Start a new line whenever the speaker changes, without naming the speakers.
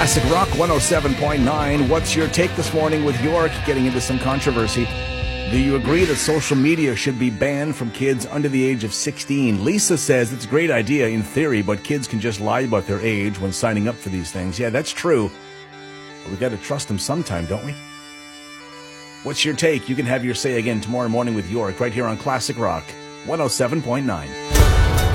Classic Rock 107.9. What's your take this morning with York getting into some controversy? Do you agree that social media should be banned from kids under the age of 16? Lisa says it's a great idea in theory, but kids can just lie about their age when signing up for these things. Yeah, that's true. But we got to trust them sometime, don't we? What's your take? You can have your say again tomorrow morning with York right here on Classic Rock 107.9.